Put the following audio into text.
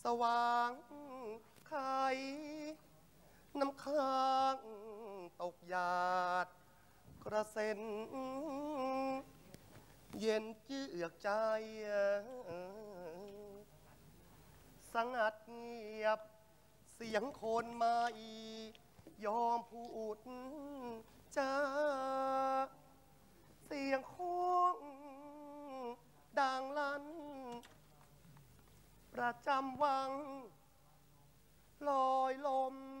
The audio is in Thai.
ว่างไข่น้ำค้างตกหยาดกระเซ็นเย็นเจือกใจสงัดเงียบเสียงคนไม่ยอมพูดจาเสียงโค้งดังลั่นประจำวังลอยลม